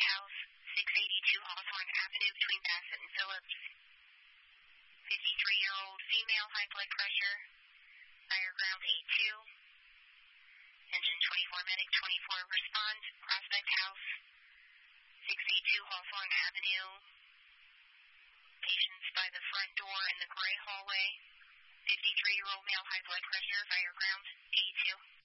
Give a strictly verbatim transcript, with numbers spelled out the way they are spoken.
House, six eighty-two Hawthorne Avenue between Bassett and Phillips. fifty-three-year-old female, high blood pressure, fire ground eight two. Engine twenty-four, medic twenty-four, respond, Prospect House, six eighty-two Hawthorne Avenue. Patients by the front door in the gray hallway. fifty-three-year-old male, high blood pressure, fire ground eight two.